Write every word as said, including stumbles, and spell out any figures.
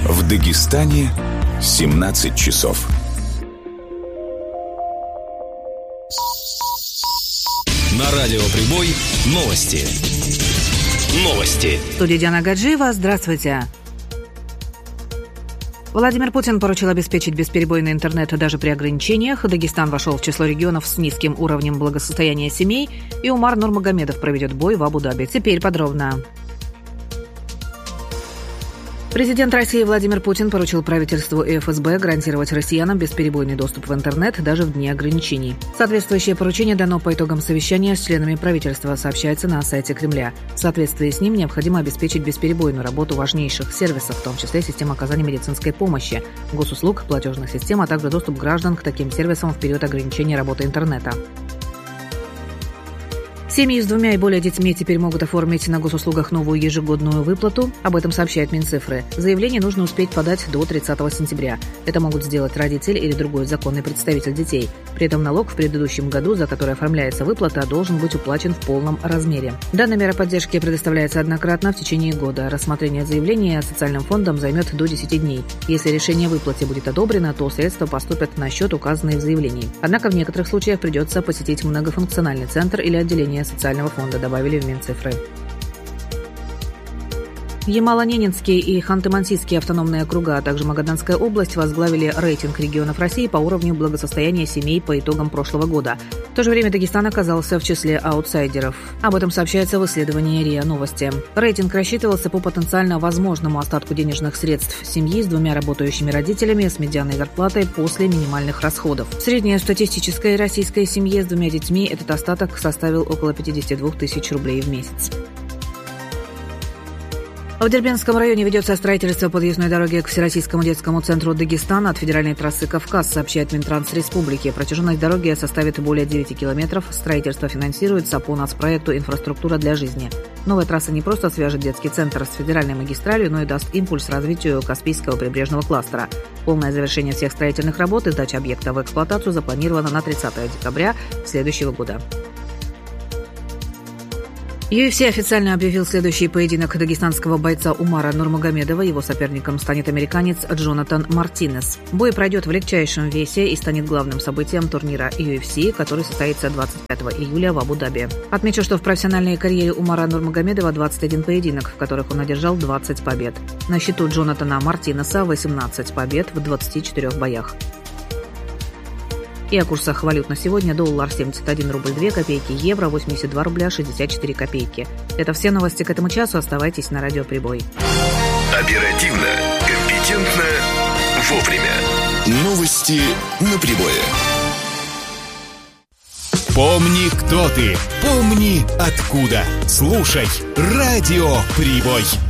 В Дагестане семнадцать часов. На радио Прибой новости. Новости. В студии Диана Гаджиева. Здравствуйте. Владимир Путин поручил обеспечить бесперебойный интернет даже при ограничениях. Дагестан вошел в число регионов с низким уровнем благосостояния семей. И Умар Нурмагомедов проведет бой в Абу-Даби. Теперь подробно. Президент России Владимир Путин поручил правительству и эф эс бэ гарантировать россиянам бесперебойный доступ в интернет даже в дни ограничений. Соответствующее поручение дано по итогам совещания с членами правительства, сообщается на сайте Кремля. В соответствии с ним необходимо обеспечить бесперебойную работу важнейших сервисов, в том числе систем оказания медицинской помощи, госуслуг, платежных систем, а также доступ граждан к таким сервисам в период ограничения работы интернета. Семьи с двумя и более детьми теперь могут оформить на госуслугах новую ежегодную выплату. Об этом сообщает Минцифры. Заявление нужно успеть подать до тридцатого сентября. Это могут сделать родитель или другой законный представитель детей. При этом налог в предыдущем году, за который оформляется выплата, должен быть уплачен в полном размере. Данная мера поддержки предоставляется однократно в течение года. Рассмотрение заявления социальным фондом займет до десяти дней. Если решение о выплате будет одобрено, то средства поступят на счет, указанный в заявлении. Однако в некоторых случаях придется посетить многофункциональный центр или отделение социального фонда, добавили в Минцифры. Ямало-Ненецкий и Ханты-Мансийские автономные округа, а также Магаданская область возглавили рейтинг регионов России по уровню благосостояния семей по итогам прошлого года. В то же время Дагестан оказался в числе аутсайдеров. Об этом сообщается в исследовании РИА Новости. Рейтинг рассчитывался по потенциально возможному остатку денежных средств семьи с двумя работающими родителями с медианной зарплатой после минимальных расходов. В среднестатистической российской семье с двумя детьми этот остаток составил около пятьдесят два тысячи рублей в месяц. В Дербентском районе ведется строительство подъездной дороги к Всероссийскому детскому центру Дагестана от федеральной трассы «Кавказ», сообщает Минтранс Республики. Протяженность дороги составит более девяти километров. Строительство финансируется по нацпроекту «Инфраструктура для жизни». Новая трасса не просто свяжет детский центр с федеральной магистралью, но и даст импульс развитию Каспийского прибрежного кластера. Полное завершение всех строительных работ и сдача объекта в эксплуатацию запланировано на тридцатое декабря следующего года. ю эф си официально объявил следующий поединок дагестанского бойца Умара Нурмагомедова. Его соперником станет американец Джонатан Мартинес. Бой пройдет в легчайшем весе и станет главным событием турнира ю эф си, который состоится двадцать пятого июля в Абу-Даби. Отмечу, что в профессиональной карьере Умара Нурмагомедова двадцать один поединок, в которых он одержал двадцать побед. На счету Джонатана Мартинеса восемнадцать побед в двадцати четырёх боях. И о курсах валют на сегодня. Доллар семьдесят один рубль две копейки, евро восемьдесят два рубля шестьдесят четыре копейки. Это все новости к этому часу. Оставайтесь на радио Прибой. Оперативно, компетентно, вовремя. Новости на Прибое. Помни, кто ты. Помни, откуда. Слушай радио Прибой.